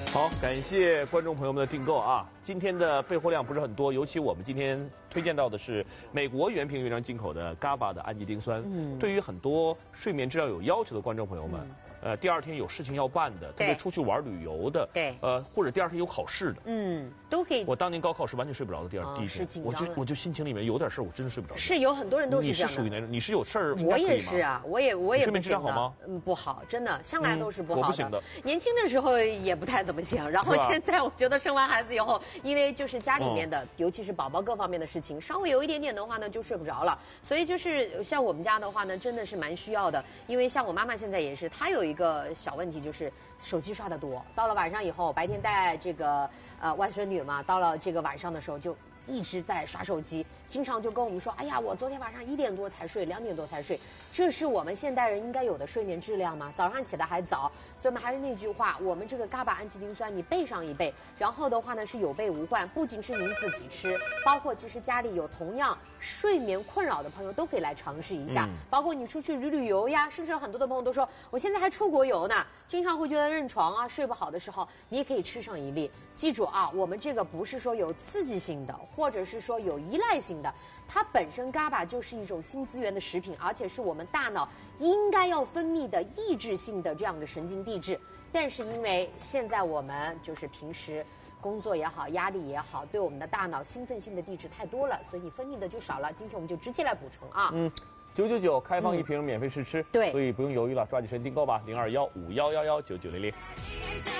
好，感谢观众朋友们的订购啊！今天的备货量不是很多，尤其我们今天推荐到的是美国原瓶原装进口的 GABA 的氨基丁酸。对于很多睡眠质量有要求的观众朋友们，第二天有事情要办的，特别出去玩旅游的， 对， 或者第二天有考试的， 都可以。 我当年高考是完全睡不着的，第一天，我就心情里面有点事儿，我真的睡不着。 是有很多人都是这样的。 你是属于哪种？你是有事儿？ 我也是啊，我也睡眠质量好吗？ 不好，真的，向来都是不好的。 我不行的。 年轻的时候也不太怎么行，然后现在我觉得生完孩子以后，因为就是家里面的，尤其是宝宝各方面的事情，稍微有一点点的话呢，就睡不着了。所以就是像我们家的话呢，真的是蛮需要的。因为像我妈妈现在也是，她有一个小问题，就是手机刷得多。到了晚上以后，白天带这个外孙女嘛，到了这个晚上的时候就一直在刷手机，经常就跟我们说：“哎呀，我昨天晚上1点多才睡，2点多才睡。”这是我们现代人应该有的睡眠质量吗？早上起来还早，所以我们还是那句话，我们这个 GABA 氨基丁酸你备上一备，然后的话呢是有备无患，不仅是您自己吃，包括其实家里有同样睡眠困扰的朋友都可以来尝试一下。包括你出去旅游呀，甚至很多的朋友都说，我现在还出国游呢，经常会觉得认床啊，睡不好的时候，你也可以吃上一粒。记住啊，我们这个不是说有刺激性的，或者是说有依赖性的，它本身 GABA 就是一种新资源的食品，而且是我们大脑应该要分泌的抑制性的这样的神经递质。但是因为现在我们就是平时工作也好，压力也好，对我们的大脑兴奋性的递质太多了，所以你分泌的就少了。今天我们就直接来补充啊。 999开放1瓶免费试吃， 对， 所以不用犹豫了，抓紧时间订购吧，0215111990。